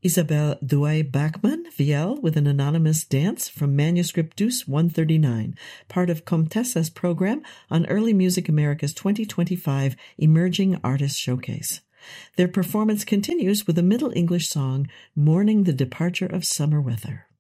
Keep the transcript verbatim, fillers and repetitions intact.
Isabelle Douay-Bachmann, vielle with an anonymous dance from Manuscript Deuce one thirty-nine, part of Comtessa's program on Early Music America's twenty twenty-five Emerging Artist Showcase. Their performance continues with a Middle English song, Mourning the Departure of Summer Weather.